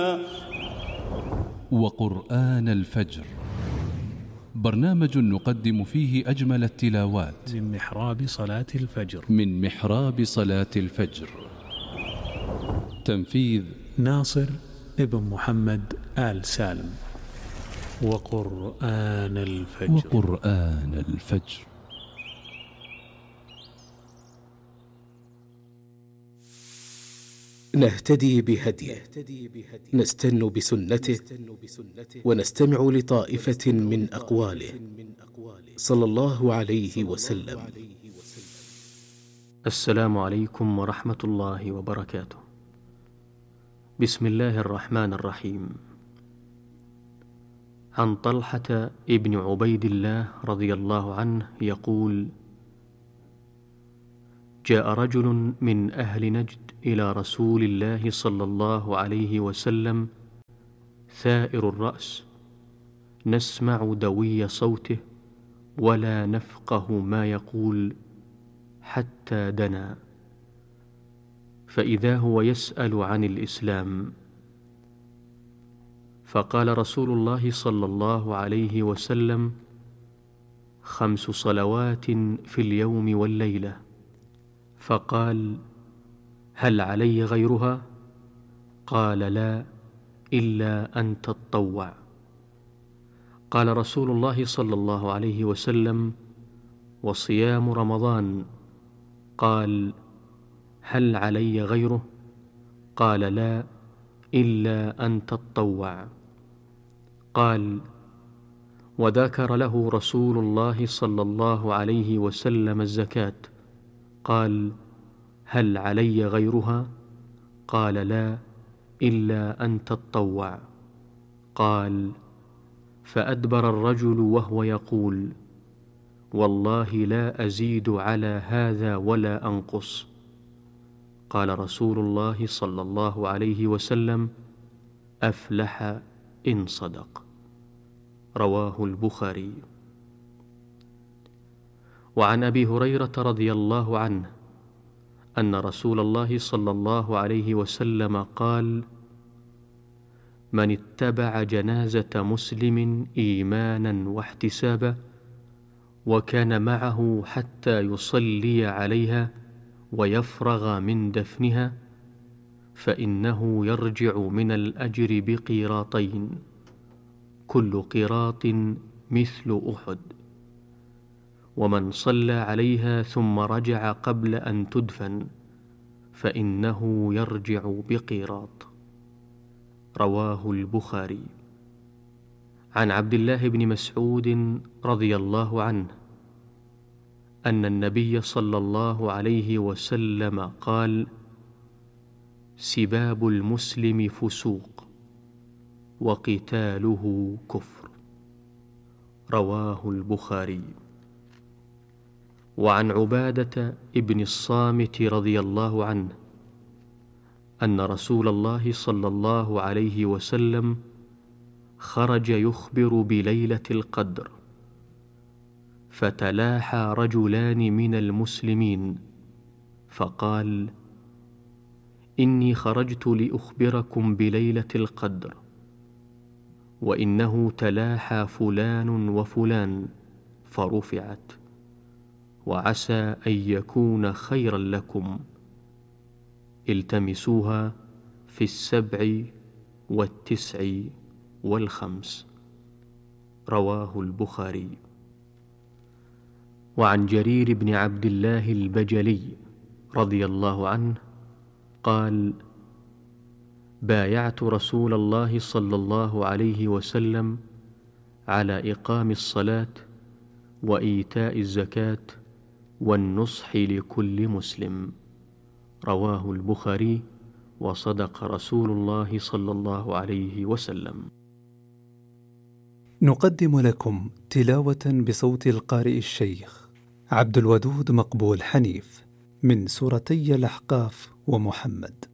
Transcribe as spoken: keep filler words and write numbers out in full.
وقرآن الفجر، برنامج نقدم فيه أجمل التلاوات من محراب صلاة الفجر من محراب صلاة الفجر. تنفيذ ناصر ابن محمد آل سالم. وقرآن الفجر وقرآن الفجر. نهتدي بهديه، نستن بسنته، ونستمع لطائفة من أقواله صلى الله عليه وسلم. السلام عليكم ورحمة الله وبركاته. بسم الله الرحمن الرحيم. عن طلحة ابن عبيد الله رضي الله عنه يقول: جاء رجل من أهل نجد إلى رسول الله صلى الله عليه وسلم ثائر الرأس، نسمع دوي صوته ولا نفقه ما يقول، حتى دنا، فإذا هو يسأل عن الإسلام. فقال رسول الله صلى الله عليه وسلم: خمس صلوات في اليوم والليلة. فقال: هل علي غيرها؟ قال: لا، إلا أن تطوع. قال رسول الله صلى الله عليه وسلم: وصيام رمضان؟ قال: هل علي غيره؟ قال: لا، إلا أن تطوع. قال: وذكر له رسول الله صلى الله عليه وسلم الزكاة. قال: هل علي غيرها؟ قال: لا، إلا أن تطوع. قال: فأدبر الرجل وهو يقول: والله لا أزيد على هذا ولا أنقص. قال رسول الله صلى الله عليه وسلم: أفلح إن صدق. رواه البخاري. وعن أبي هريرة رضي الله عنه أن رسول الله صلى الله عليه وسلم قال: من اتبع جنازة مسلم إيمانا واحتسابا وكان معه حتى يصلي عليها ويفرغ من دفنها، فإنه يرجع من الأجر بقيراطين، كل قيراط مثل أحد. ومن صلى عليها ثم رجع قبل أن تدفن، فإنه يرجع بقيراط. رواه البخاري. عن عبد الله بن مسعود رضي الله عنه أن النبي صلى الله عليه وسلم قال: سباب المسلم فسوق وقتاله كفر. رواه البخاري. وعن عبادة ابن الصامت رضي الله عنه أن رسول الله صلى الله عليه وسلم خرج يخبر بليلة القدر، فتلاحى رجلان من المسلمين فقال: إني خرجت لأخبركم بليلة القدر، وإنه تلاحى فلان وفلان فرفعت، وعسى أن يكون خيرا لكم، التمسوها في السبع والتسع والخمس. رواه البخاري. وعن جرير بن عبد الله البجلي رضي الله عنه قال: بايعت رسول الله صلى الله عليه وسلم على إقام الصلاة وإيتاء الزكاة والنصح لكل مسلم. رواه البخاري. وصدق رسول الله صلى الله عليه وسلم. نقدم لكم تلاوة بصوت القارئ الشيخ عبد الودود مقبول حنيف من سورتي الأحقاف ومحمد.